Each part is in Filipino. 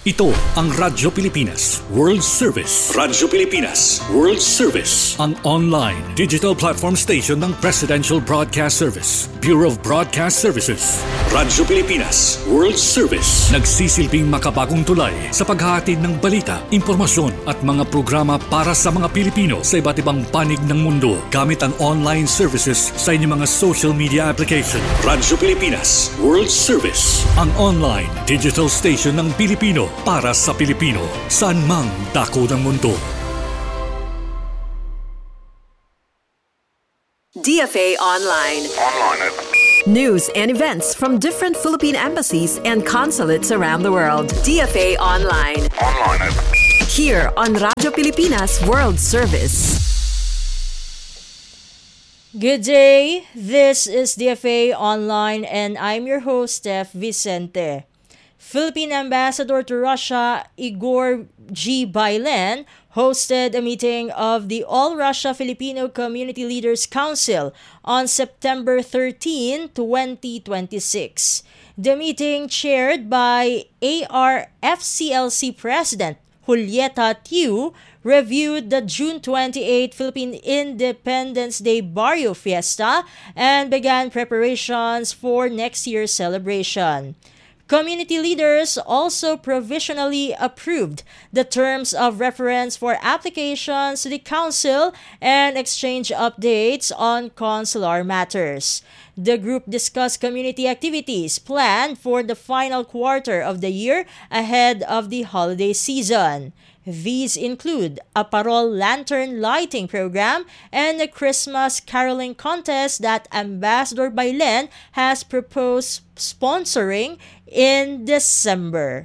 Ito ang Radyo Pilipinas World Service. Radyo Pilipinas World Service. Ang online digital platform station ng Presidential Broadcast Service, Bureau of Broadcast Services. Radyo Pilipinas World Service. Nagsisilbing makabagong tulay sa paghahatid ng balita, impormasyon at mga programa para sa mga Pilipino sa iba't ibang panig ng mundo gamit ang online services sa inyong mga social media application. Radyo Pilipinas World Service. Ang online digital station ng Pilipino para sa Pilipino, saan mang dako ng mundo. DFA Online. News and events from different Philippine embassies and consulates around the world. DFA Online. Here on Radyo Pilipinas World Service. Good day, this is DFA Online and I'm your host, Steph Vicente. Philippine Ambassador to Russia Igor G. Bailen hosted a meeting of the All-Russia Filipino Community Leaders Council on September 13, 2026. The meeting, chaired by ARFCLC President Julieta Tiu, reviewed the June 28 Philippine Independence Day Barrio Fiesta and began preparations for next year's celebration. Community leaders also provisionally approved the terms of reference for applications to the Council and exchanged updates on consular matters. The group discussed community activities planned for the final quarter of the year ahead of the holiday season. These include a parol lantern lighting program and a Christmas caroling contest that Ambassador Bailen has proposed sponsoring in December.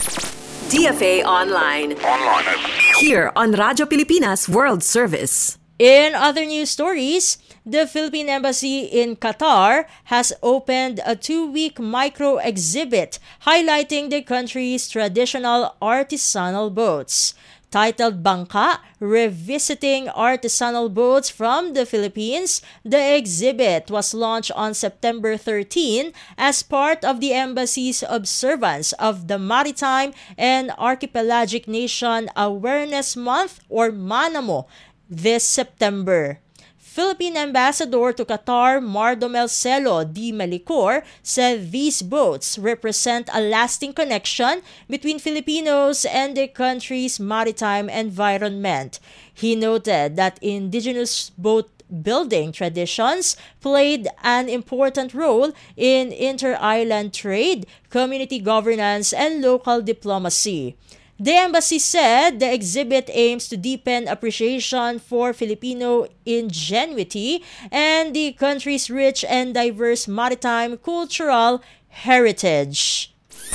DFA Online. Here on Radyo Pilipinas World Service. In other news stories, the Philippine Embassy in Qatar has opened a 2-week micro-exhibit highlighting the country's traditional artisanal boats. Titled Bangka, Revisiting Artisanal Boats from the Philippines, the exhibit was launched on September 13 as part of the embassy's observance of the Maritime and Archipelagic Nation Awareness Month or MANAMO this September. Philippine Ambassador to Qatar Mardomel Celo D. Malicor said these boats represent a lasting connection between Filipinos and the country's maritime environment. He noted that indigenous boat building traditions played an important role in inter-island trade, community governance, and local diplomacy. The embassy said the exhibit aims to deepen appreciation for Filipino ingenuity and the country's rich and diverse maritime cultural heritage.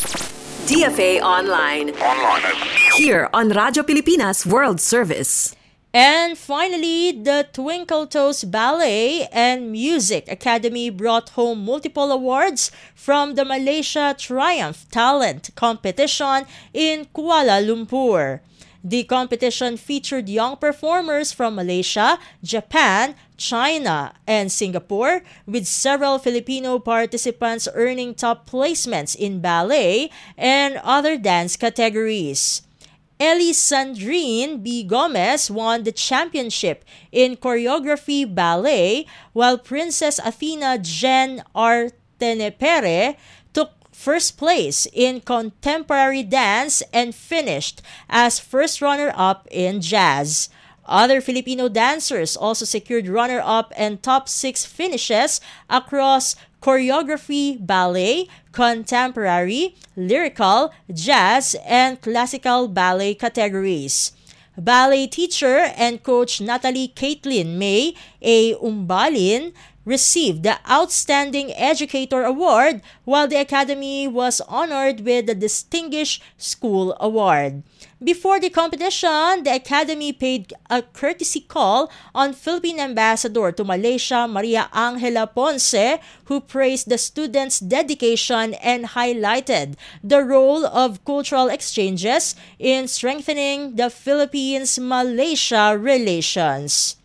DFA Online. Here on Radyo Pilipinas World Service. And finally, the Twinkle Toes Ballet and Music Academy brought home multiple awards from the Malaysia Triumph Talent Competition in Kuala Lumpur. The competition featured young performers from Malaysia, Japan, China, and Singapore, with several Filipino participants earning top placements in ballet and other dance categories. Elisandrine B. Gomez won the championship in choreography ballet, while Princess Athena Jen Artenepere took first place in contemporary dance and finished as first runner-up in jazz. Other Filipino dancers also secured runner-up and top 6 finishes across choreography, ballet, contemporary, lyrical, jazz, and classical ballet categories. Ballet teacher and coach Natalie Caitlin May A. Umbalin received the Outstanding Educator Award, while the Academy was honored with the Distinguished School Award. Before the competition, the Academy paid a courtesy call on Philippine Ambassador to Malaysia Maria Angela Ponce, who praised the students' dedication and highlighted the role of cultural exchanges in strengthening the Philippines-Malaysia relations.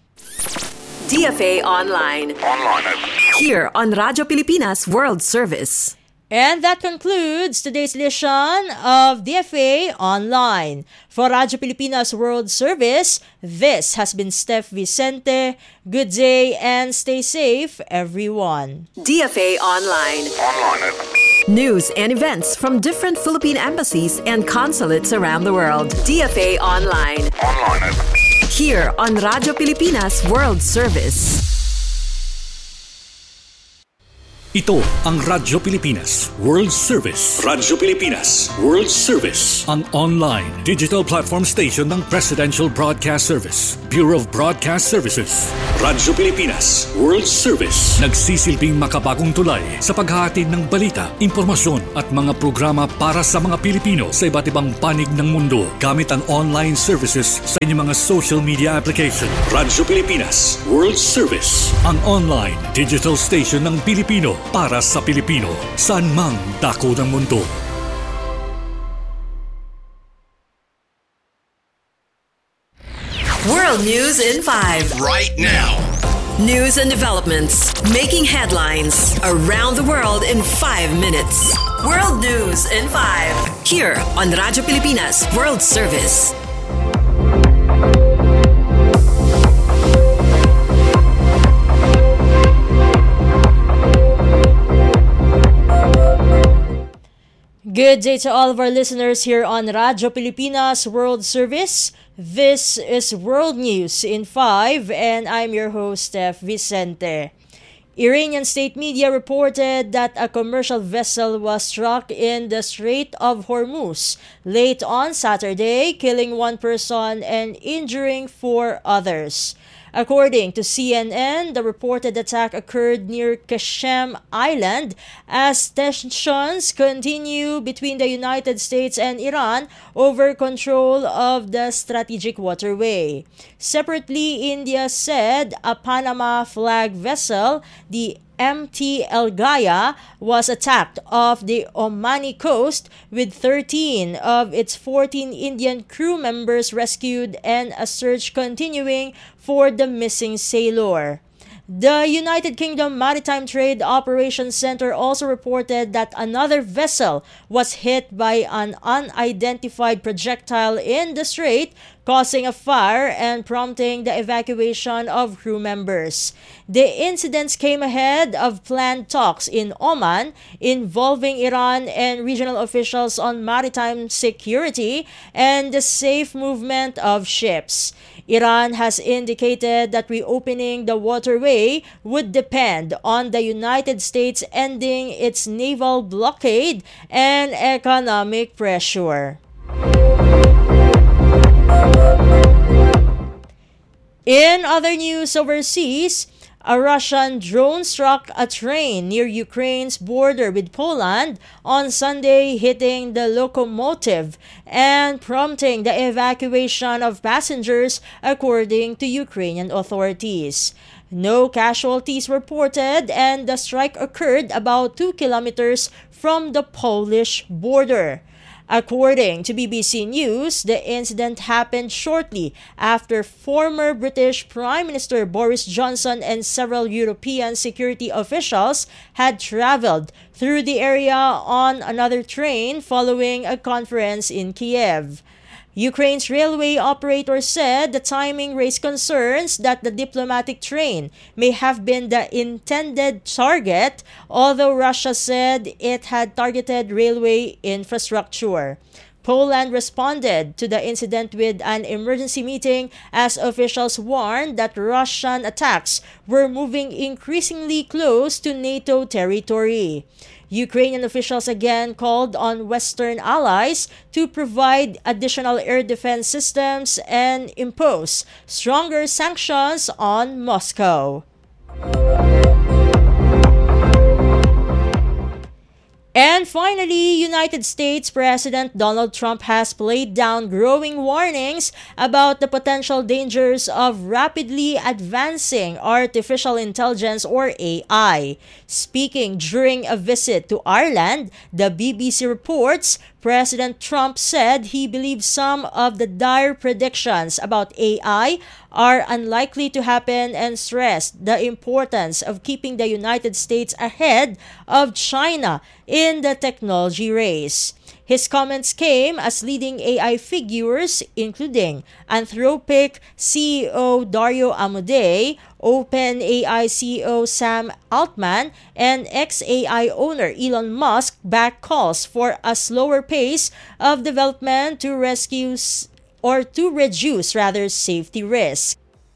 DFA Online. Here on Radyo Pilipinas World Service. And that concludes today's edition of DFA Online. For Radyo Pilipinas World Service, this has been Steph Vicente. Good day and stay safe, everyone. DFA Online. News and events from different Philippine embassies and consulates around the world. DFA Online. Here on Radyo Pilipinas World Service. Ito ang Radyo Pilipinas World Service. Radyo Pilipinas World Service, ang online digital platform station ng Presidential Broadcast Service, Bureau of Broadcast Services. Radyo Pilipinas World Service, nagsisilbing makabagong tulay sa paghahatid ng balita, impormasyon at mga programa para sa mga Pilipino sa iba't ibang panig ng mundo gamit ang online services sa inyong mga social media application. Radyo Pilipinas World Service, ang online digital station ng Pilipino para sa Pilipino, saan mang dako ng mundo. World News in 5. Right now. News and developments making headlines around the world in 5 minutes. World News in 5. Here on Radyo Pilipinas World Service. Good day to all of our listeners here on Radyo Pilipinas World Service. This is World News in 5 and I'm your host, Steph Vicente. Iranian state media reported that a commercial vessel was struck in the Strait of Hormuz late on Saturday, killing 1 person and injuring 4 others. According to CNN, the reported attack occurred near Qashem Island as tensions continue between the United States and Iran over control of the strategic waterway. Separately, India said a Panama flag vessel, the MT El Gaya, was attacked off the Omani coast with 13 of its 14 Indian crew members rescued and a search continuing for the missing sailor. The United Kingdom Maritime Trade Operations Center also reported that another vessel was hit by an unidentified projectile in the strait, causing a fire and prompting the evacuation of crew members. The incidents came ahead of planned talks in Oman involving Iran and regional officials on maritime security and the safe movement of ships. Iran has indicated that reopening the waterway would depend on the United States ending its naval blockade and economic pressure. In other news overseas, a Russian drone struck a train near Ukraine's border with Poland on Sunday, hitting the locomotive and prompting the evacuation of passengers, according to Ukrainian authorities. No casualties reported, and the strike occurred about 2 kilometers from the Polish border. According to BBC News, the incident happened shortly after former British Prime Minister Boris Johnson and several European security officials had traveled through the area on another train following a conference in Kiev. Ukraine's railway operator said the timing raised concerns that the diplomatic train may have been the intended target, although Russia said it had targeted railway infrastructure. Poland responded to the incident with an emergency meeting as officials warned that Russian attacks were moving increasingly close to NATO territory. Ukrainian officials again called on Western allies to provide additional air defense systems and impose stronger sanctions on Moscow. And finally, United States President Donald Trump has played down growing warnings about the potential dangers of rapidly advancing artificial intelligence, or AI. Speaking during a visit to Ireland, the BBC reports President Trump said he believes some of the dire predictions about AI are unlikely to happen and stressed the importance of keeping the United States ahead of China in the technology race. His comments came as leading AI figures, including Anthropic CEO Dario Amodei, OpenAI CEO Sam Altman, and ex-AI owner Elon Musk back calls for a slower pace of development to reduce safety risks.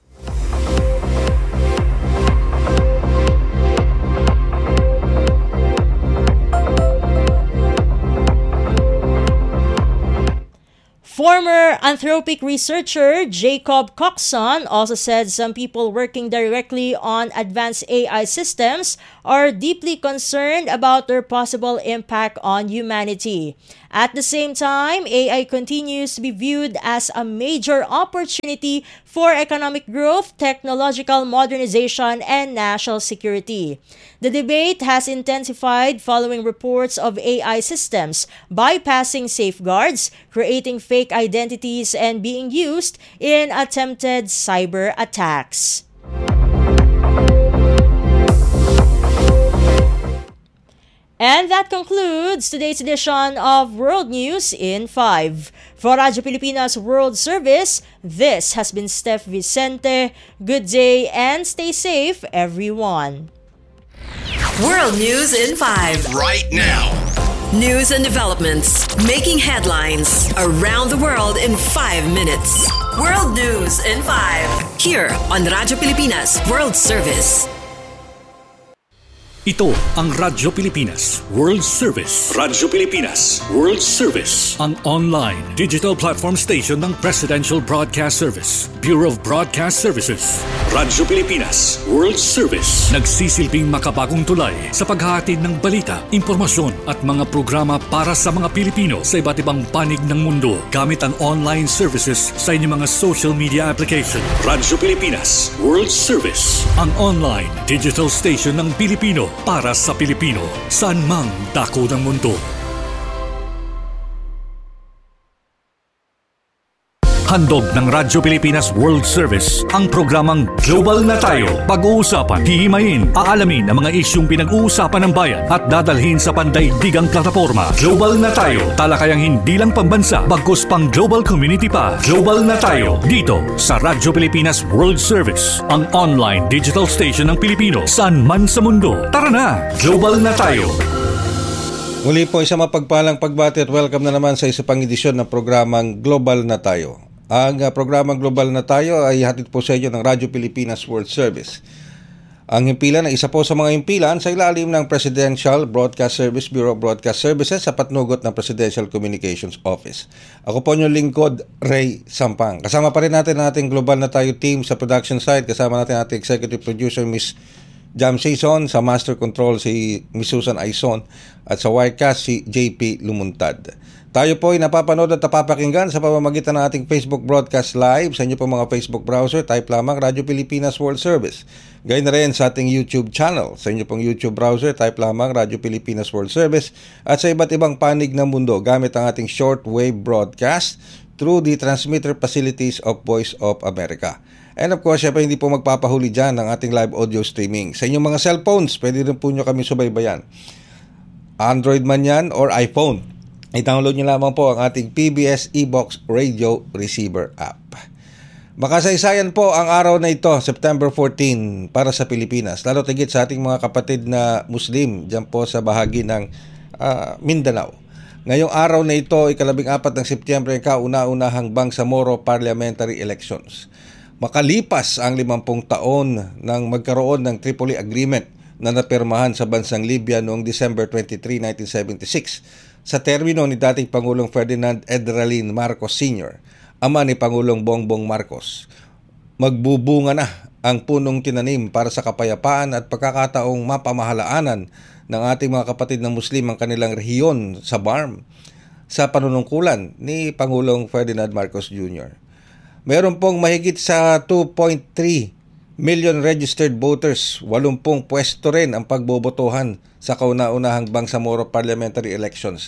Former Anthropic researcher Jacob Coxon also said some people working directly on advanced AI systems are deeply concerned about their possible impact on humanity. At the same time, AI continues to be viewed as a major opportunity for economic growth, technological modernization, and national security. The debate has intensified following reports of AI systems bypassing safeguards, creating fake identities, and being used in attempted cyber attacks. And that concludes today's edition of World News in 5. For Radyo Pilipinas World Service, this has been Steph Vicente. Good day and stay safe, everyone. World News in 5. Right now. News and developments making headlines around the world in 5 minutes. World News in 5. Here on Radyo Pilipinas World Service. Ito ang Radyo Pilipinas World Service. Radyo Pilipinas World Service. Ang online digital platform station ng Presidential Broadcast Service, Bureau of Broadcast Services. Radyo Pilipinas World Service. Nagsisilbing makabagong tulay sa paghahatid ng balita, impormasyon at mga programa para sa mga Pilipino sa iba't ibang panig ng mundo gamit ang online services sa inyong mga social media application. Radyo Pilipinas World Service. Ang online digital station ng Pilipino para sa Pilipino, saan mang dako ng mundo. Handog ng Radyo Pilipinas World Service ang programang Global na Tayo. Pag-uusapan, hihimayin, aalamin ang mga isyung pinag-uusapan ng bayan at dadalhin sa pandaigdigang plataforma. Global na Tayo, talakayang hindi lang pambansa, bagkus pang global community pa. Global na Tayo, dito sa Radyo Pilipinas World Service, ang online digital station ng Pilipino, saan man sa mundo. Tara na, Global na Tayo! Muli po isang mapagpalang pagbati at welcome na naman sa isa pang edisyon ng programang Global na Tayo. Ang programang Global na Tayo ay hatid po sa inyo ng Radyo Pilipinas World Service. Ang himpilan ay isa po sa mga himpilan sa ilalim ng Presidential Broadcast Service, Bureau of Broadcast Services sa patnugot ng Presidential Communications Office. Ako po inyong lingkod, Ray Sampang. Kasama pa rin natin ang ating Global na Tayo team sa production side. Kasama natin ang ating executive producer, Miss Jam Saison, sa Master Control si Miss Susan Aison at sa Wirecast si JP Lumuntad. Tayo po ay napapanood at napapakinggan sa pamamagitan ng ating Facebook Broadcast Live sa inyo po mga Facebook browser. Type lamang Radyo Pilipinas World Service. Gayun na rin sa ating YouTube channel. Sa inyo pong YouTube browser, type lamang Radyo Pilipinas World Service. At sa iba't ibang panig ng mundo gamit ang ating shortwave broadcast through the transmitter facilities of Voice of America. And of course, syempre hindi po magpapahuli dyan ng ating live audio streaming. Sa inyong mga cellphones, pwede rin po nyo kami subaybayan. Android man yan or iPhone. I-download nyo lamang po ang ating PBS eBox Radio Receiver app. Makasaysayan po ang araw na ito, September 14, para sa Pilipinas. Lalo tigit sa ating mga kapatid na Muslim dyan po sa bahagi ng Mindanao. Ngayong araw na ito, ika-14 ng Setyembre, kauna-unahang Bangsamoro Parliamentary Elections. Makalipas ang 50 taon ng magkaroon ng Tripoli Agreement na napirmahan sa bansang Libya noong December 23, 1976, sa termino ni dating Pangulong Ferdinand Edralin Marcos Sr., ama ni Pangulong Bongbong Marcos. Magbubunga na ang punong tinanim para sa kapayapaan at pagkakataong mapamahalaanan ng ating mga kapatid na Muslim ang kanilang rehiyon sa BARM sa panunungkulan ni Pangulong Ferdinand Marcos Jr. Meron pong mahigit sa 2.3 million registered voters, 80 pwesto rin ang pagbobotohan sa kauna-unahang Bangsamoro Parliamentary Elections.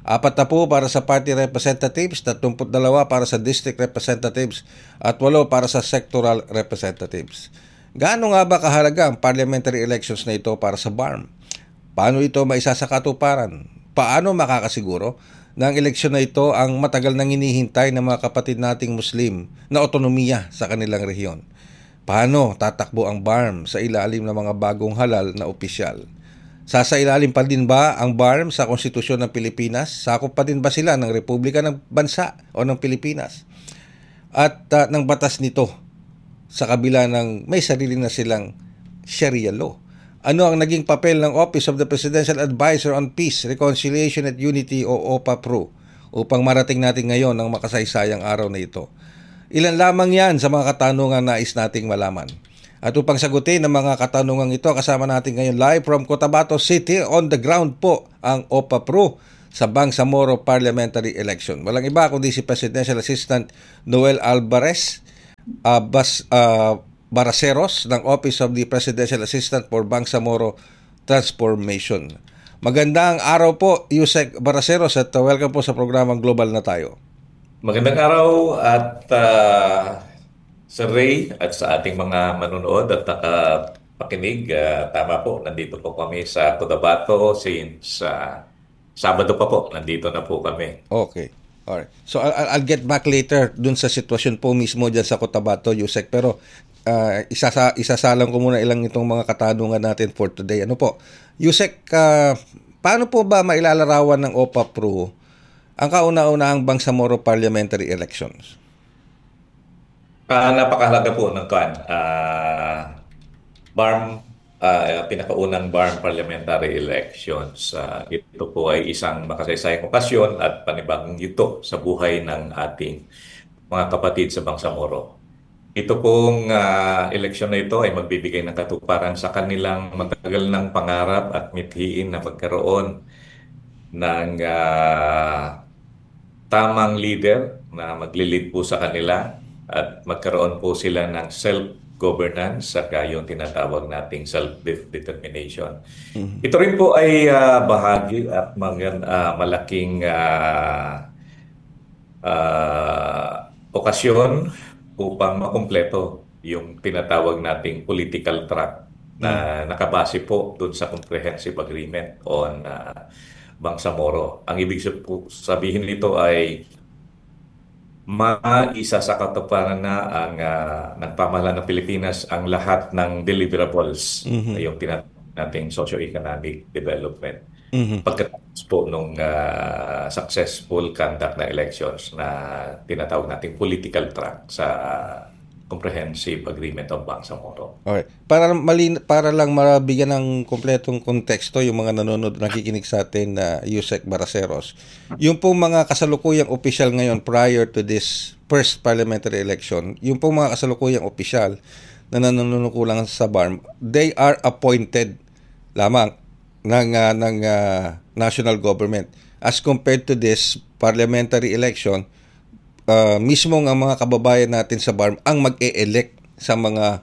40 para sa party representatives, 32 para sa district representatives, at 8 para sa sectoral representatives. Gaano nga ba kahalaga ang parliamentary elections na ito para sa BARM? Paano ito maisasakatuparan? Paano makakasiguro na ang eleksyon na ito ang matagal nang hinihintay ng mga kapatid nating Muslim na otonomiya sa kanilang rehiyon? Paano tatakbo ang BARM sa ilalim ng mga bagong halal na opisyal? Sasailalim pa din ba ang BARM sa konstitusyon ng Pilipinas? Sakop pa din ba sila ng Republika ng Bansa o ng Pilipinas? At ng batas nito sa kabila ng may sarili na silang Sharia law? Ano ang naging papel ng Office of the Presidential Advisor on Peace, Reconciliation at Unity o OPA-PRO upang marating natin ngayon ang makasaysayang araw na ito? Ilan lamang yan sa mga katanungan na nais nating malaman. At upang sagutin ang mga katanungang ito, kasama natin ngayon live from Cotabato City, on the ground po ang OPA-PRO sa Bangsamoro Parliamentary Election. Walang iba kundi si Presidential Assistant Noel Alvarez Baraceros ng Office of the Presidential Assistant for Bangsamoro Transformation. Magandang araw po, Yusek Baraceros, at welcome po sa programang Global na Tayo. Magandang araw at Sir Ray at sa ating mga manonood at nakapakinig. Tama po, nandito po kami sa Cotabato since Sabado pa po, nandito na po kami. Okay. Alright. So I'll get back later dun sa sitwasyon po mismo dyan sa Cotabato, Yusek. Pero isasalang ko muna ilang itong mga katanungan natin for today. Ano po? Yusek, paano po ba mailalarawan ng OPA-PRO ang kauna-unahang Bangsamoro Parliamentary Elections? Napakahalaga po ng BARM, pinakaunang BARM Parliamentary Elections. Ito po ay isang makasaysayang okasyon at panibagong yugto sa buhay ng ating mga kapatid sa Bangsamoro. Ito pong eleksyon na ito ay magbibigay ng katuparan sa kanilang matagal ng pangarap at mithiin na magkaroon ng tamang leader na maglilid po sa kanila at magkaroon po sila ng self-governance at yung tinatawag nating self-determination. Mm-hmm. Ito rin po ay bahagi at malaking okasyon upang makumpleto yung tinatawag nating political track na nakabase po dun sa Comprehensive Agreement on Bangsamoro. Ang ibig sabihin nito ay maisasakatuparan na ang ng pamahalaan ng Pilipinas ang lahat ng deliverables, yung tinatawag nating socio-economic development. Pagkatapos po nung successful conduct na elections na tinatawag nating political track sa Comprehensive Agreement of Bangsamoro. Okay. Para lang mabigyan ng kompletong konteksto yung mga nanonood nakikinig sa atin na Yusek Baraceros. Yung pong mga kasalukuyang opisyal ngayon prior to this first parliamentary election, yung pong mga kasalukuyang opisyal na nanunungkulan sa BARM, they are appointed lamang ng national government. As compared to this parliamentary election, mismo ang mga kababayan natin sa BARM ang mag-e-elect sa mga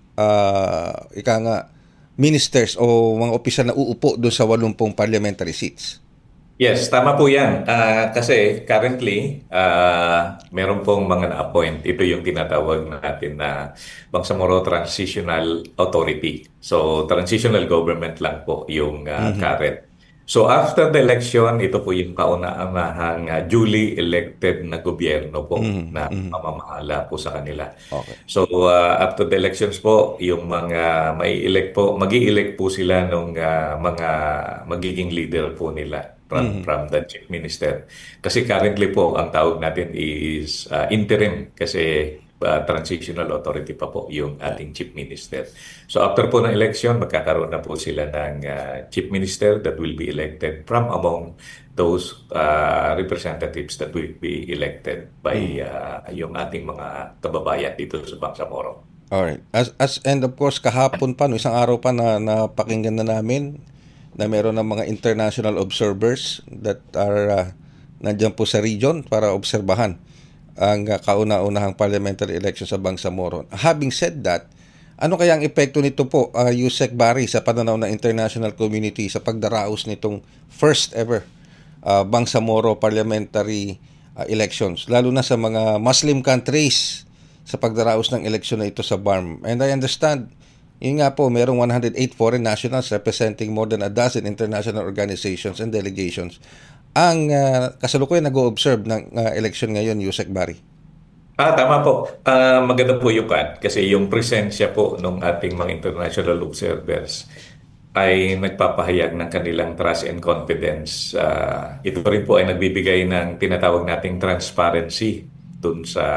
ministers o mga opisyal na uupo doon sa 80 parliamentary seats. Yes, tama po yan. Kasi currently, meron pong mga na-appoint. Ito yung tinatawag natin na Bangsamoro Transitional Authority. So, transitional government lang po yung current. So after the election, ito po yung kauna-unahang duly elected na gobyerno po na mamamahala po sa kanila. Okay. So after the elections po, yung mga magi-elect po sila ng mga magiging leader po nila from the chief minister. Kasi currently po ang tawag natin is interim kasi transitional authority pa po yung ating chief minister. So after po ng election, magkakaroon na po sila ng chief minister that will be elected from among those representatives that will be elected by yung ating mga kababayan dito sa Bangsamoro. Alright. And of course, kahapon pa, isang araw pa na napakinggan na namin na meron ng mga international observers that are nandiyan po sa region para obserbahan ang kauna-unahang parliamentary election sa Bangsamoro. Having said that, ano kaya ang epekto nito po, Yusek Bari, sa pananaw ng international community sa pagdaraos nitong first ever Bangsamoro parliamentary elections, lalo na sa mga Muslim countries sa pagdaraos ng eleksyon na ito sa BARM. And I understand, yun nga po, merong 108 foreign nationals representing more than a dozen international organizations and delegations ang kasalukuyan nag-o-observe ng eleksyon ngayon, Yusek Bari. Tama po. Maganda po yung kasi yung presensya po ng ating mga international observers ay nagpapahayag ng kanilang trust and confidence. Ito rin po ay nagbibigay ng tinatawag nating transparency dun sa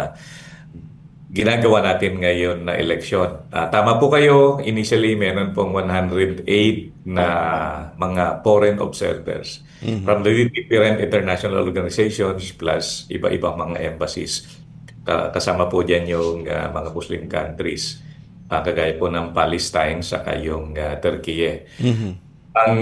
ginagawa natin ngayon na eleksyon. Tama po kayo, initially meron pong 108 na mga foreign observers from the different international organizations plus iba-ibang mga embassies. Kasama po dyan yung mga Muslim countries, kagaya po ng Palestine saka yung Turkey. Ang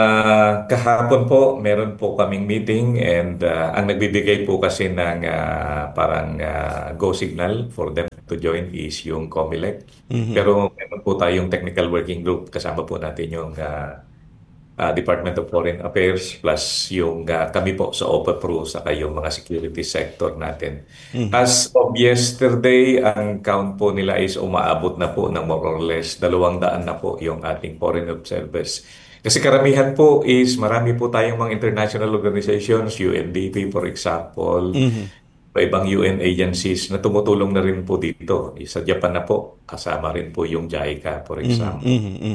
kahapon po, meron po kaming meeting and ang nagbibigay po kasi ng parang go signal for them to join is yung COMELEC. Pero meron po tayong technical working group, kasama po natin yung Department of Foreign Affairs plus yung kami po sa OPEPRO saka yung mga security sector natin. As of yesterday, ang count po nila is umaabot na po ng more or less 200 na po yung ating foreign observers. Kasi karamihan po is marami po tayong mga international organizations, UNDP for example, ibang UN agencies na tumutulong na rin po dito. Sa Japan na po, kasama rin po yung JICA for example.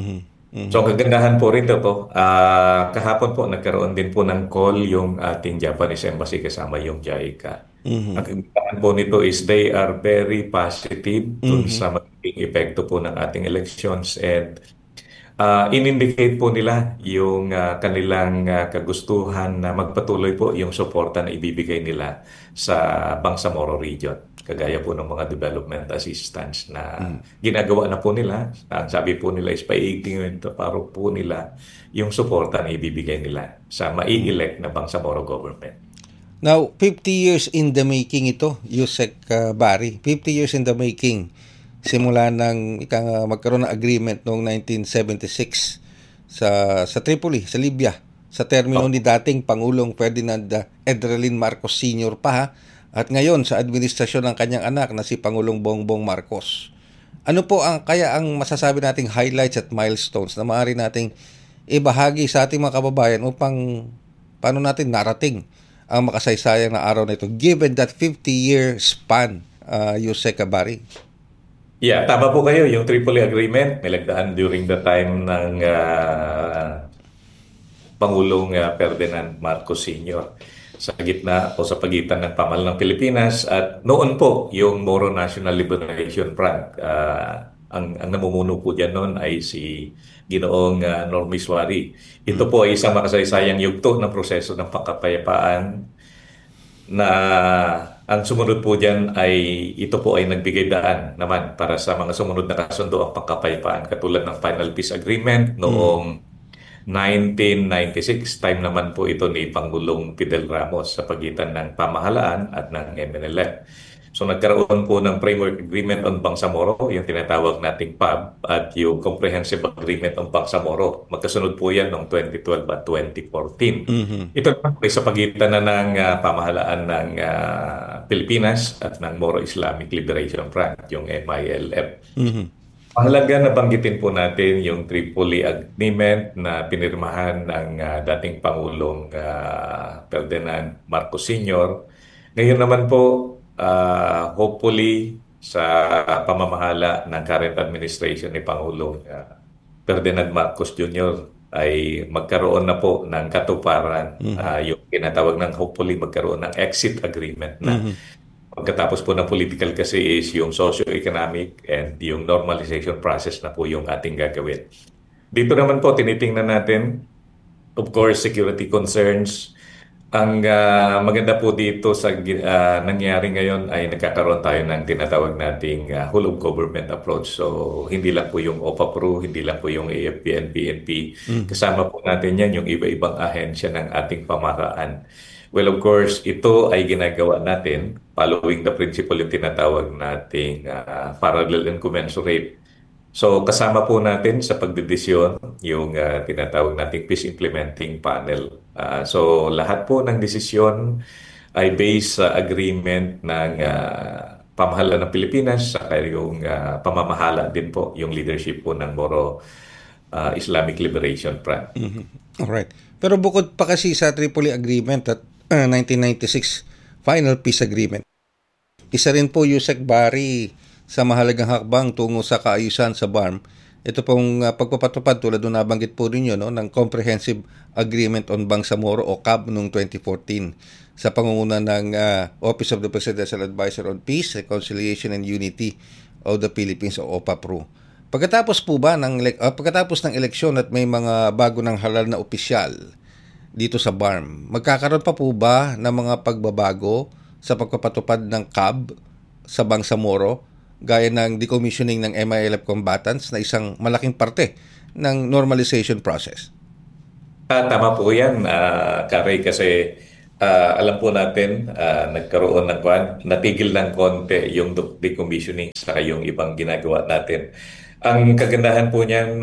So ang kagandahan po rin po, kahapon po nagkaroon din po ng call yung ating Japanese Embassy kasama yung JICA. Ang kagandahan po nito is they are very positive dun sa magiging epekto po ng ating elections and in-indicate po nila yung kanilang kagustuhan na magpatuloy po yung suporta na ibibigay nila sa Bangsamoro region. Kagaya po ng mga development assistance na ginagawa na po nila. Ang sabi po nila is paiigtingin paro po nila yung suporta na ibibigay nila sa mai-elect na Bangsamoro government. Now, 50 years in the making ito, Yusek Bari. 50 years in the making. Simula nang magkaroon ng agreement noong 1976 sa Tripoli, sa Libya, sa termino ni dating Pangulong Ferdinand Edralin Marcos Sr. pa, at ngayon sa administrasyon ng kanyang anak na si Pangulong Bongbong Marcos. Ano po ang masasabi nating highlights at milestones na maaari nating ibahagi sa ating mga kababayan upang paano natin narating ang makasaysayang na araw na ito given that 50-year span, Yusek Bari? Yeah, tama po kayo. Yung Tripoli Agreement, nilagdaan during the time ng Pangulong Ferdinand Marcos Sr. sa gitna o sa pagitan ng pamahalaan ng Pilipinas at noon po yung Moro National Liberation Front. Ang namumuno po dyan noon ay si Ginoong Normie Suari. Ito po ay isang makasaysayang yugto ng proseso ng pagkapayapaan na ang sumunod po dyan ay ito po ay nagbigay daan naman para sa mga sumunod na kasundo ang pagkapayapaan katulad ng Final Peace Agreement noong 1996. Time naman po ito ni Pangulong Fidel Ramos sa pagitan ng pamahalaan at ng MNLF. So nagkaroon po ng Framework Agreement on Bangsamoro, yung tinatawag nating PAB, at yung Comprehensive Agreement on Bangsamoro. Magkasunod po yan noong 2012 at 2014. Ito naman po ay sa pagitan na ng pamahalaan ng Pilipinas at ng Moro Islamic Liberation Front, yung MILF. Mahalaga na banggitin po natin yung Tripoli Agreement na pinirmahan ng dating Pangulong Ferdinand Marcos Sr. Ngayon naman po, hopefully sa pamamahala ng current administration ni Pangulong Ferdinand Marcos Jr. ay magkaroon na po ng katuparan, yung tinatawag ng hopefully magkaroon ng exit agreement na. Pagkatapos po ng political kasi is yung socio-economic and yung normalization process na po yung ating gagawin. Dito naman po tinitingnan natin, of course, security concerns. Ang maganda po dito sa nangyari ngayon ay nagkakaroon tayo ng tinatawag nating whole of government approach. So hindi lang po yung OPAPRO, hindi lang po yung AFP and PNP. Kasama po natin yan yung iba-ibang ahensya ng ating pamahalaan. Well, of course, ito ay ginagawa natin following the principle yung tinatawag nating parallel and commensurate. So kasama po natin sa pagdedesisyon yung tinatawag nating Peace Implementing Panel So lahat po ng desisyon ay based sa agreement ng pamahalaan ng Pilipinas sa yung pamamahala din po yung leadership po ng Moro Islamic Liberation Front. Alright. Pero bukod pa kasi sa Tripoli Agreement at 1996 Final Peace Agreement, isa rin po Yusek Bari sa mahalagang hakbang tungo sa kaayusan sa BARM. Ito pong pagpapatupad tulad ng nabanggit po ninyo ng Comprehensive Agreement on Bangsamoro o CAB noong 2014 sa pangunguna ng Office of the Presidential Advisor on Peace, Reconciliation and Unity of the Philippines o OPAPRO. Pagkatapos ng eleksyon at may mga bago ng halal na opisyal dito sa BARM, magkakaroon pa po ba ng mga pagbabago sa pagpapatupad ng CAB sa Bangsamoro gaya ng decommissioning ng MILF combatants na isang malaking parte ng normalization process? Tama po yan, Karay, kasi alam po natin, nagkaroon ng natigil ng konti yung decommissioning sa yung ibang ginagawa natin. Ang kagandahan po niyan,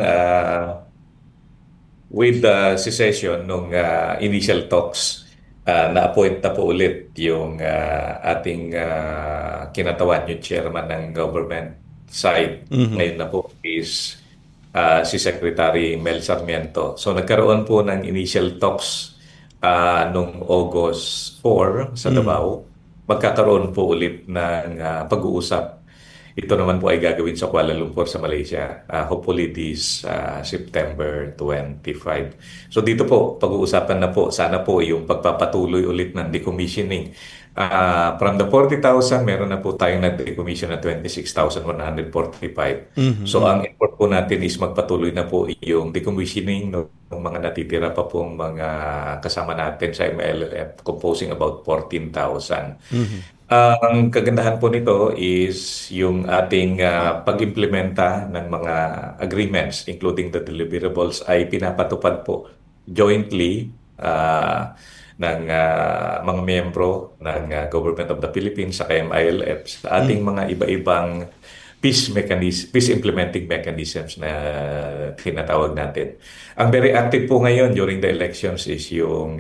with the cessation ng initial talks, na-appoint na po ulit yung ating kinatawan, yung chairman ng government side. Ngayon na po is si Secretary Mel Sarmiento. So nagkaroon po ng initial talks noong August 4 sa Davao. Magkakaroon po ulit ng pag-uusap. Ito naman po ay gagawin sa Kuala Lumpur sa Malaysia. Hopefully this September 25. So dito po, pag-uusapan na po, sana po yung pagpapatuloy ulit ng decommissioning. From the 40,000, meron na po tayong na-decommission na 26,145. So ang effort po natin is magpatuloy na po yung decommissioning ng mga natitira pa pong mga kasama natin sa MLF, composing about 14,000. Ang kagandahan po nito is yung ating pag-implementa ng mga agreements, including the deliverables, ay pinapatupad po jointly ng mga miyembro ng Government of the Philippines sa MILF sa ating mga iba-ibang peace implementing mechanisms na tinatawag natin. Ang very active po ngayon during the elections is yung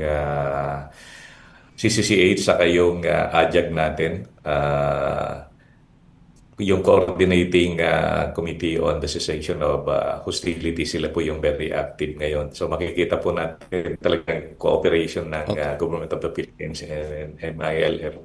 CCCH saka yung AJAG natin, yung Coordinating Committee on the Cessation of Hostility, sila po yung very active ngayon. So makikita po natin talagang cooperation ng Government of the Philippines and MILF.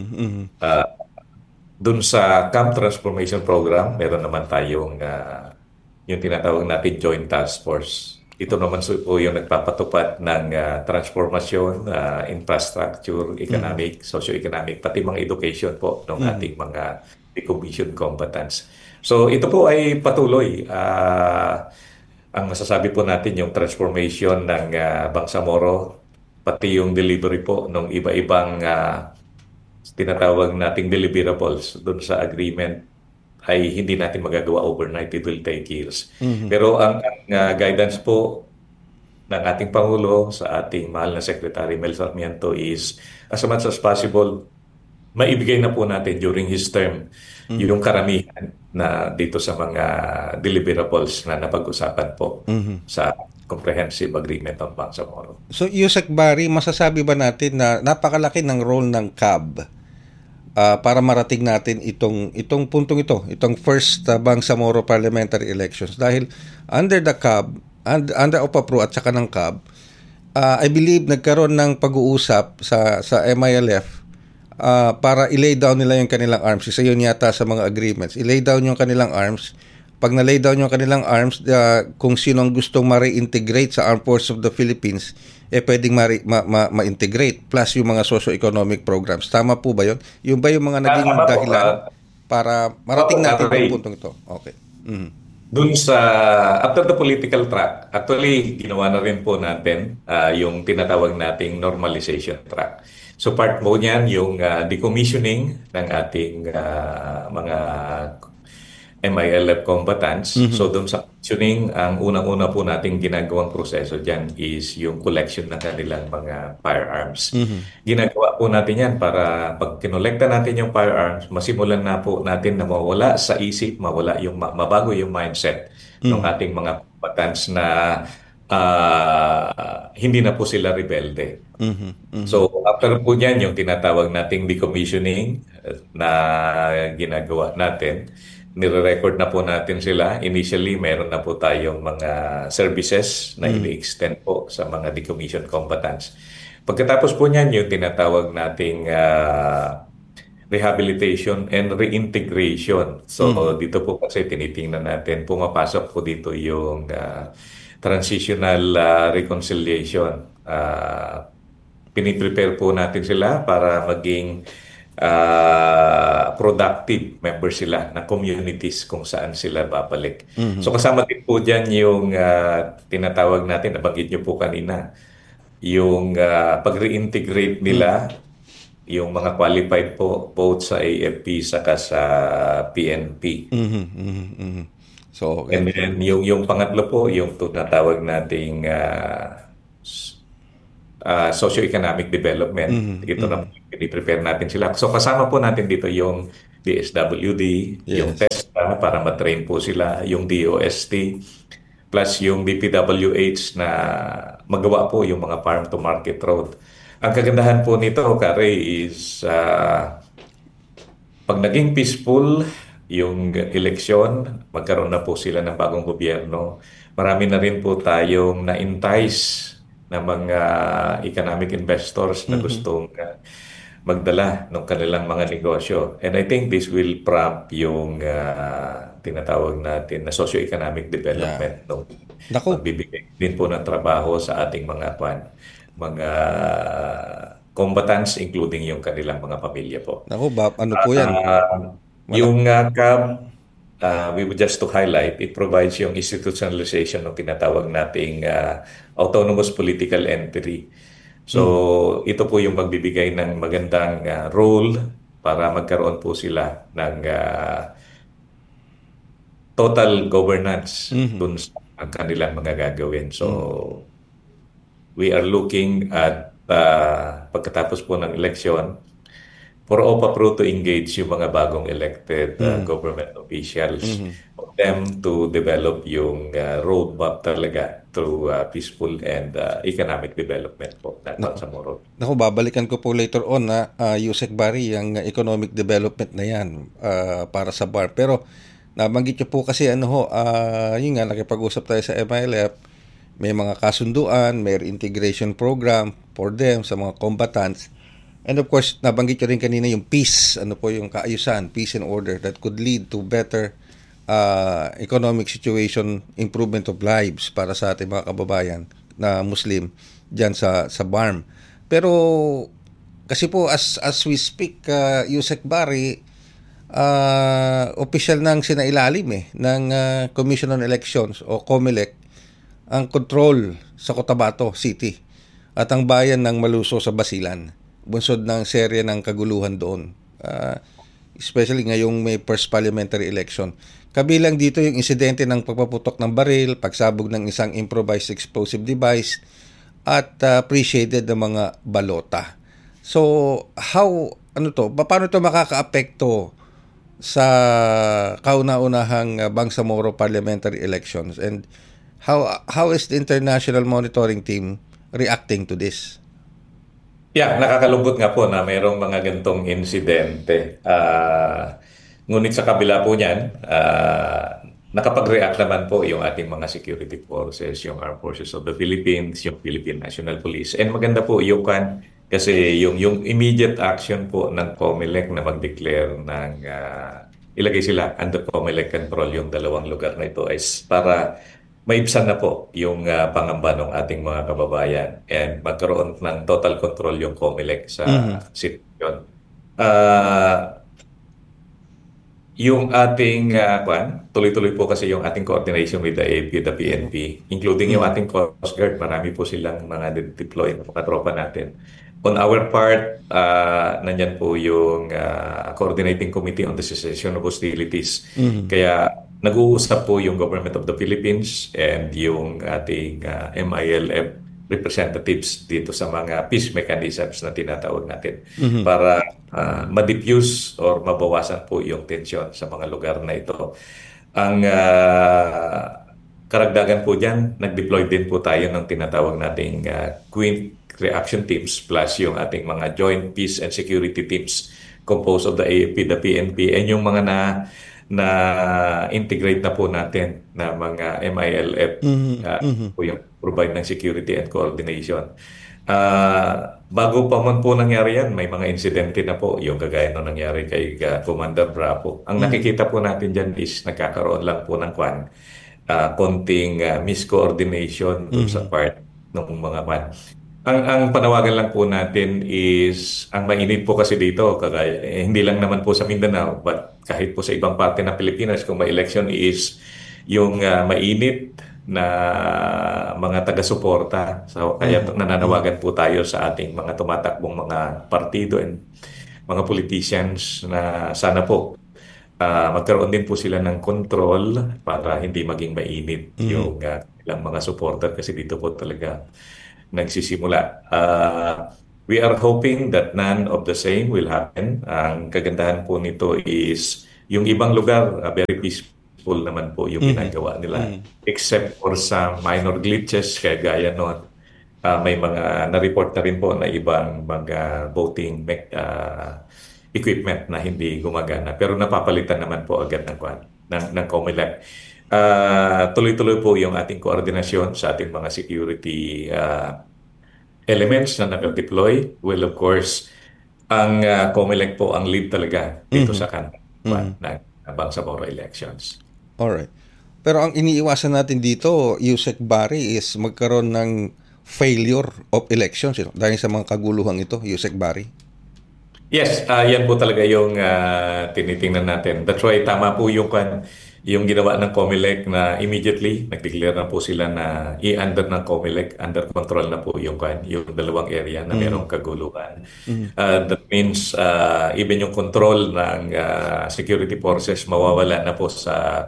Dun sa Camp Transformation Program, meron naman tayong yung tinatawag natin Joint Task Force. Ito naman po yung nagpapatupad ng transformasyon, infrastructure, economic, socio-economic, pati mga education po ng ating mga decommissioned combatants. So ito po ay patuloy. Ang masasabi po natin yung transformation ng Bangsamoro, pati yung delivery po ng iba-ibang tinatawag nating deliverables doon sa agreement ay hindi natin magagawa overnight. It will take years. Pero ang guidance po ng ating Pangulo sa ating mahal na Secretary Mel Sarmiento is as much as possible, maibigay na po natin during his term yung karamihan na dito sa mga deliverables na napag-usapan po sa Comprehensive Agreement on Bangsamoro. So, Yusek Bari, masasabi ba natin na napakalaki ng role ng CAB para marating natin itong puntong ito, itong first Bangsamoro parliamentary elections? Dahil under the CAB, under OPAPRO at saka ng CAB, I believe nagkaroon ng pag-uusap sa MILF para i-lay down nila yung kanilang arms. Isa yun yata sa mga agreements. I-lay down yung kanilang arms. Pag na-lay down yung kanilang arms, kung sino ang gustong ma-reintegrate sa Armed Forces of the Philippines, pwedeng ma-integrate plus yung mga socio-economic programs. Tama po ba yun? Yung ba yung mga naging dahilan para marating natin yung puntong ito? Okay. Dun sa, after the political track, actually, ginawa na rin po natin yung tinatawag nating normalization track. So part mo niyan yung decommissioning ng ating mga MILF combatants. So doon sa commissioning, ang unang-una po nating ginagawang proseso dyan is yung collection ng kanilang mga firearms. Ginagawa po natin yan para pag kinolekta natin yung firearms, masimulan na po natin na mawala sa isip, mabago yung mindset ng ating mga combatants na hindi na po sila rebelde. So after po niyan, yung tinatawag nating decommissioning na ginagawa natin, nire-record na po natin sila. Initially, meron na po tayong mga services na ini-extend po sa mga decommissioned combatants. Pagkatapos po niyan, yung tinatawag nating rehabilitation and reintegration. So dito po kasi tinitingnan natin, pumapasok po dito yung transitional reconciliation. Piniprepare po natin sila para maging productive members sila na communities kung saan sila babalik. So kasama din po dyan yung tinatawag natin, nabanggit nyo po kanina, yung pag-reintegrate nila yung mga qualified po both sa AFP saka sa PNP. So, And then yung pangatlo po, yung tinatawag nating socio-economic development. Ito na piniprepare natin sila. So kasama po natin dito yung DSWD, yung TESTA para matrain po sila, yung DOST, plus yung DPWH na magawa po yung mga farm to market road. Ang kagandahan po nito, Kare, is pag naging peaceful yung eleksyon, magkaroon na po sila ng bagong gobyerno. Marami na rin po tayong na-entice na mga economic investors na gustong magdala ng kanilang mga negosyo. And I think this will prompt yung tinatawag natin na socio-economic development. No? Magbibigay din po ng trabaho sa ating mga combatants, including yung kanilang mga pamilya po. Ano po yan? Yung CAB, we would just to highlight, it provides yung institutionalization ng tinatawag nating autonomous political entity. So, ito po yung magbibigay ng magandang role para magkaroon po sila ng total governance dun sa kanilang mga gagawin. So, we are looking at pagkatapos po ng eleksyon, for OPA-Pro to engage yung mga bagong elected government officials for them to develop yung roadmap talaga through peaceful and economic development po ng Bangsamoro. Babalikan ko po later on na Yusek Bari, yung economic development na yan para sa BAR. Pero nabanggit nyo po kasi yun nga, nakipag-usap tayo sa MILF, may mga kasunduan, may integration program for them sa mga combatants. And of course, nabanggit nyo rin kanina yung peace, yung kaayusan, peace and order that could lead to better economic situation, improvement of lives para sa ating mga kababayan na Muslim dyan sa BARM. Pero kasi po as we speak, Yusek Bari, official nang sinailalim ng Commission on Elections o COMELEC ang control sa Cotabato City at ang bayan ng Maluso sa Basilan. Bunsod ng serye ng kaguluhan doon. Especially ngayong may first parliamentary election. Kabilang dito yung insidente ng pagpaputok ng baril, pagsabog ng isang improvised explosive device, at pre-shaded ng mga balota. So, paano ito makakaapekto sa kauna-unahang Bangsamoro parliamentary elections? And how is the international monitoring team reacting to this? Yeah, nakakalungkot nga po na mayroong mga gantong insidente. Ngunit sa kabila po niyan, nakapag-react naman po yung ating mga security forces, yung Armed Forces of the Philippines, yung Philippine National Police. And maganda po yung kasi yung immediate action po ng COMELEC na mag-declare ng ilagay sila under COMELEC control yung dalawang lugar na ito is para maibsan na po yung pangamba ng ating mga kababayan and magkaroon ng total control yung COMELEC sa sitwasyon. Yung ating tuloy-tuloy po kasi yung ating coordination with the AFP, the PNP, including yung ating Coast Guard, marami po silang mga deploy na mga tropa natin. On our part, nandyan po yung Coordinating Committee on the Cessation of Hostilities. Kaya nag-uusap po yung Government of the Philippines and yung ating MILF representatives dito sa mga peace mechanisms na tinatawag natin para ma-diffuse or mabawasan po yung tensyon sa mga lugar na ito. Ang karagdagan po dyan, nag-deploy din po tayo ng tinatawag nating Quick Reaction Teams plus yung ating mga Joint Peace and Security Teams composed of the AFP, the PNP, and yung mga na integrate na po natin na mga MILF po yung provide ng security and coordination. Bago pa man po nangyari yan, may mga insidente na po, yung kagaya na nangyari kay Commander Bravo. Ang nakikita po natin dyan is nagkakaroon lang po ng konting miscoordination dun sa part ng mga Ang panawagan lang po natin is, ang mainit po kasi dito, kagaya, hindi lang naman po sa Mindanao, but kahit po sa ibang parte ng Pilipinas, kung may election is yung mainit na mga taga-suporta. So, kaya nananawagan po tayo sa ating mga tumatakbong mga partido and mga politicians na sana po magkaroon din po sila ng control para hindi maging mainit yung ilang mga supporter kasi dito po talaga nagsisimula. We are hoping that none of the same will happen. Ang kagandahan po nito is yung ibang lugar, very peaceful naman po yung ginagawa nila. Except for some minor glitches, kaya gaya noon, may mga na-report na rin po na ibang mga voting equipment na hindi gumagana. Pero napapalitan naman po agad ng COMELEC. Tuloy-tuloy po yung ating koordinasyon sa ating mga security elements na nag-deploy. Well, of course, ang COMELEC po ang lead talaga dito sa ng Bangsamoro elections. Alright. Pero ang iniiwasan natin dito, Yusek Bari, is magkaroon ng failure of elections dahil sa mga kaguluhang ito, Yusek Bari. Yes, yan po talaga yung tinitingnan natin. That's why tama po yung ginawa ng COMELEC na immediately nag-declare na po sila na i-under ng COMELEC, under control na po yung dalawang area na merong kaguluhan. That means even yung control ng security forces mawawala na po sa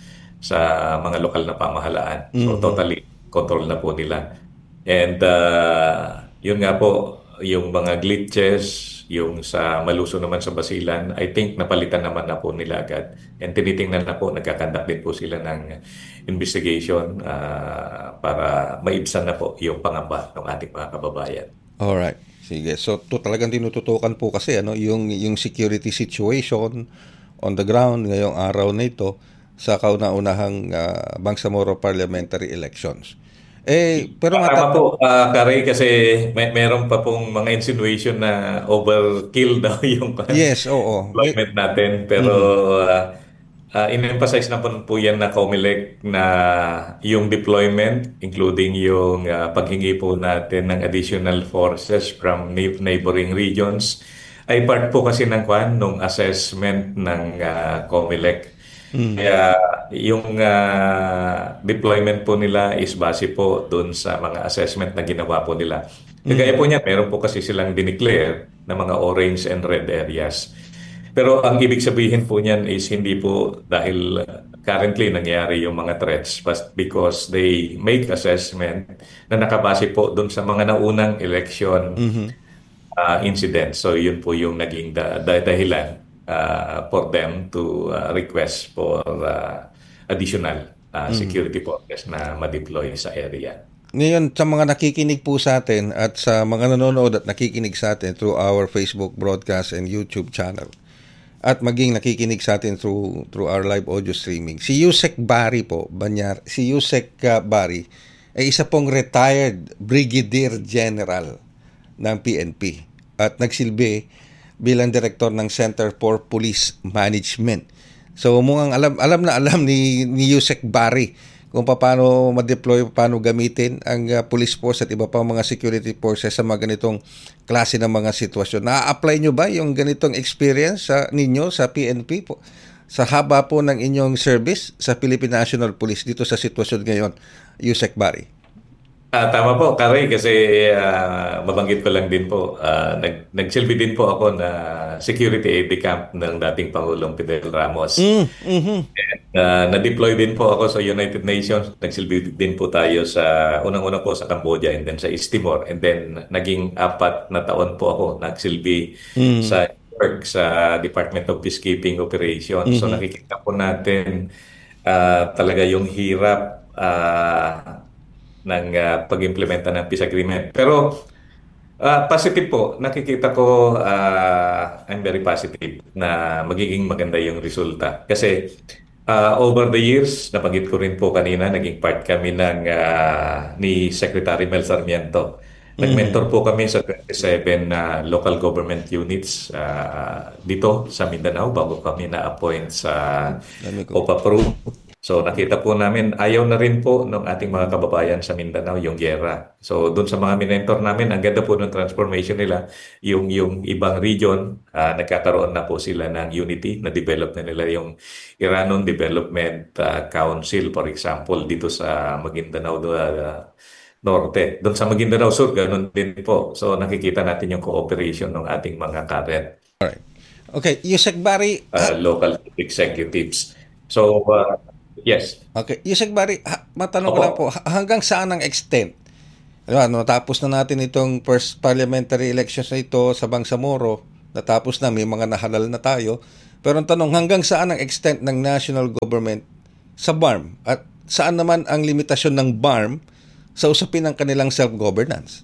mga lokal na pamahalaan. So totally control na po nila. And yun nga po, yung mga glitches, yung sa Maluso naman sa Basilan, I think napalitan naman na po nila agad. And tinitingnan na po, nagkakandak din po sila ng investigation para maibsan na po yung pangamba ng ating mga kababayan. Alright. Sige. So, talagang tinututukan po kasi yung security situation on the ground ngayong araw na ito sa kauna-unahang Bangsamoro parliamentary elections. Pero tama po, Kari, kasi meron pa pong mga insinuation na overkill daw yung deployment natin. Pero in-emphasize na po yan na COMELEC na yung deployment, including yung paghingi po natin ng additional forces from neighboring regions, ay part po kasi ng assessment ng COMELEC. Kaya yung deployment po nila is base po doon sa mga assessment na ginawa po nila. Kagaya po niya, meron po kasi silang dineclare na mga orange and red areas. Pero ang ibig sabihin po niyan is hindi po dahil currently nangyari yung mga threats, but because they make assessment na nakabase po doon sa mga naunang election incident. So yun po yung naging dahilan for them to request for additional security forces na ma-deploy sa area. Ngayon, sa mga nakikinig po sa atin at sa mga nanonood at nakikinig sa atin through our Facebook broadcast and YouTube channel at maging nakikinig sa atin through our live audio streaming, si Yusek Bari po, si Yusek Bari ay isa pong retired Brigadier General ng PNP at nagsilbi bilang direktor ng Center for Police Management. So mukhang alam ni Yusek Bari kung paano ma-deploy, paano gamitin ang police force at iba pang mga security forces sa mga ganitong klase ng mga sitwasyon. Na-apply nyo ba yung ganitong experience ninyo sa PNP po? Sa haba po ng inyong service sa Philippine National Police dito sa sitwasyon ngayon, Yusek Bari? Tama po, Kari, kasi mabanggit ko lang din po, nagsilbi din po ako na security aide camp ng dating Pangulong Fidel Ramos. And, na-deploy din po ako sa United Nations. Nagsilbi din po tayo sa, unang-una po sa Cambodia and then sa East Timor. And then naging 4 na taon po ako nagsilbi sa work sa Department of Peacekeeping Operations. So nakikita po natin talaga yung hirap pag-implementa ng peace agreement. Pero positive po, nakikita ko, I'm very positive na magiging maganda yung resulta. Kasi over the years, nabanggit ko rin po kanina, naging part kami ni Secretary Mel Sarmiento. Nag-mentor po kami sa 27 local government units dito sa Mindanao bago kami na-appoint sa OPAPRO. So nakita po namin, ayaw na rin po ng ating mga kababayan sa Mindanao yung giyera. So doon sa mga minentor namin, ang ganda po ng transformation nila, yung ibang region, nagkakaroon na po sila ng unity, na develop na nila yung Iranon Development Council, for example, dito sa Maguindanao Norte. Doon sa Maguindanao Sur, ganun din po. So nakikita natin yung cooperation ng ating mga current Alright. Okay, Yusek Bari, local executives. So, yes. okay, Yusek Bari, matanong ko lang po, hanggang saan ang extent? Natapos na natin itong first parliamentary elections na ito sa Bangsamoro, natapos na, may mga nahalal na tayo. Pero ang tanong, hanggang saan ang extent ng national government sa BARM? At saan naman ang limitasyon ng BARM sa usapin ng kanilang self-governance?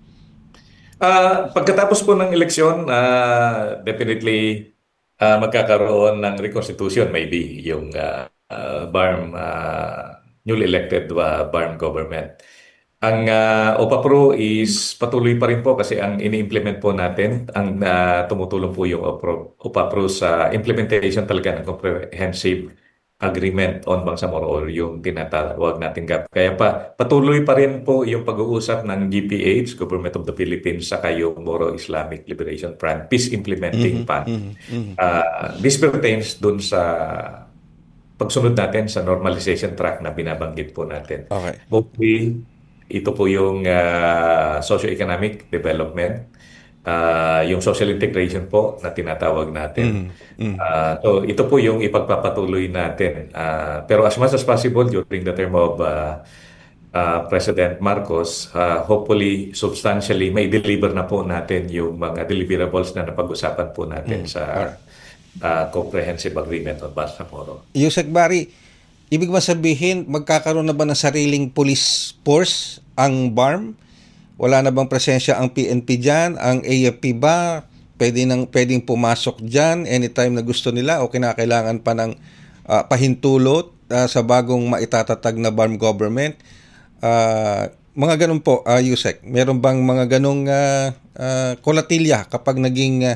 Pagkatapos po ng eleksyon, definitely magkakaroon ng reconstitution, maybe yung BARM, newly elected BARM government. Ang OPAPRO is patuloy pa rin po kasi ang ini-implement po natin, ang tumutulong po yung OPAPRO sa implementation talaga ng comprehensive agreement on Bangsamoro or yung tinatawag natin GAP. Kaya patuloy pa rin po yung pag-uusap ng GPH, Government of the Philippines, saka yung Moro Islamic Liberation Front, Peace Implementing Fund. This pertains dun sa pagsunod natin sa normalization track na binabanggit po natin. Okay. Hopefully, ito po yung socio-economic development, yung social integration po na tinatawag natin. So ito po yung ipagpapatuloy natin. Pero as much as possible during the term of President Marcos, hopefully substantially may deliver na po natin yung mga deliverables na napag-usapan po natin sa comprehensive agreement on Bangsamoro. Yusek Bari, ibig ba sabihin magkakaroon na ba ng sariling police force ang BARM? Wala na bang presensya ang PNP dyan? Ang AFP ba? Pwedeng pumasok dyan anytime na gusto nila o kinakailangan pa ng pahintulot sa bagong maitatatag na BARM government? Mga ganun po, Yusek. Meron bang mga ganung kolatilya kapag naging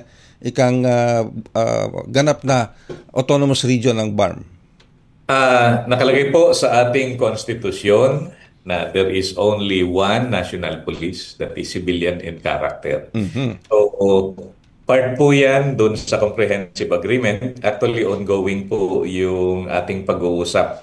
ganap na autonomous region ng BARM? Nakalagay po sa ating konstitusyon na there is only one national police that is civilian in character. So, part po yan doon sa comprehensive agreement. Actually, ongoing po yung ating pag-uusap.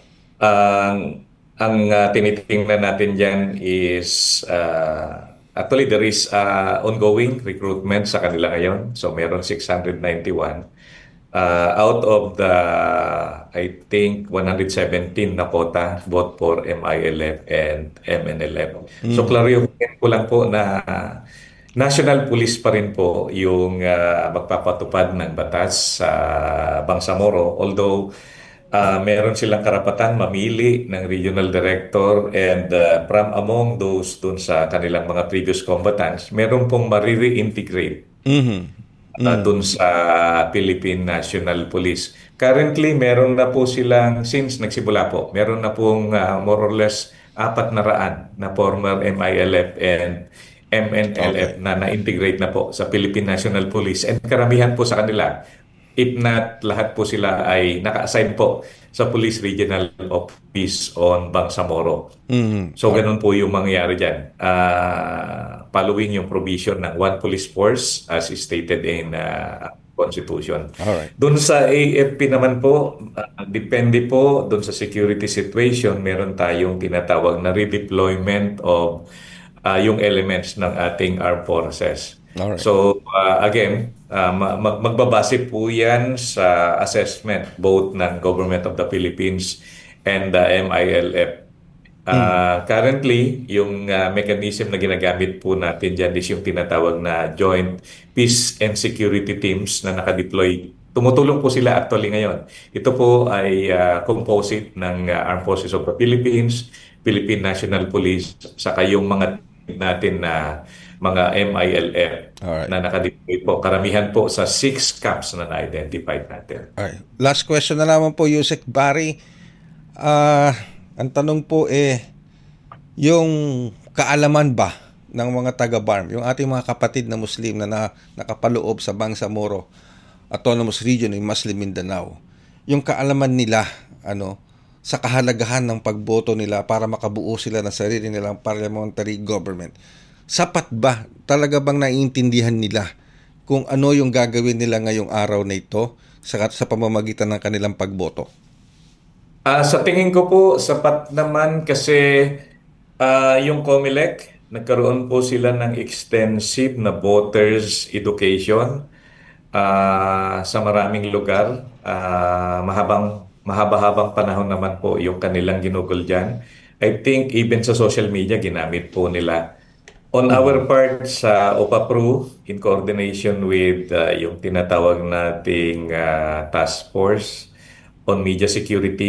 Ang tinitingnan natin dyan is, actually, there is ongoing recruitment sa kanila ngayon. So, meron 691. Out of the, I think, 117 na quota, both for MILF and MNLF. So, clarification ko lang po na National Police pa rin po yung magpapatupad ng batas sa Bangsamoro. Although, meron silang karapatan mamili ng regional director and from among those dun sa kanilang mga previous combatants, meron pong ma-reintegrate dun sa Philippine National Police. Currently, meron na po silang, since nagsimula po, meron na pong more or less 400 na former MILF and MNLF na na-integrate na po sa Philippine National Police. And karamihan po sa kanila, if not lahat po sila ay naka-assign po sa Police Regional Office on Bangsamoro. So ganun po yung mangyayari dyan. Following yung provision ng one police force as stated in Constitution. Alright. Doon sa AFP naman po, depende po doon sa security situation, meron tayong tinatawag na redeployment of yung elements ng ating armed forces. Alright. So again, magbabase po yan sa assessment both ng Government of the Philippines and the MILF. Currently, yung mechanism na ginagamit po natin dyan is yung tinatawag na Joint Peace and Security Teams na nakadeploy tumutulong po sila actually ngayon. Ito po ay composite ng Armed Forces of the Philippines, Philippine National Police, saka yung mga natin na mga MILF Alright. na nakadeploy po. Karamihan po sa 6 camps na na-identify natin. Alright. Last question na naman po, Yusek Barry. Ang tanong po yung kaalaman ba ng mga taga-BARM, yung ating mga kapatid na Muslim na nakapaloob sa Bangsamoro Autonomous Region in Muslim Mindanao, yung kaalaman nila sa kahalagahan ng pagboto nila para makabuo sila ng sarili nilang parliamentary government. Sapat ba? Talaga bang naiintindihan nila kung ano yung gagawin nila ngayong araw na ito sa pamamagitan ng kanilang pagboto? Sa tingin ko po, sapat naman kasi yung COMELEC, nagkaroon po sila ng extensive na voters education sa maraming lugar. Mahaba-habang panahon naman po yung kanilang ginugol dyan. I think even sa social media, ginamit po nila. On our part sa OPAPRU, in coordination with yung tinatawag nating task force on media security,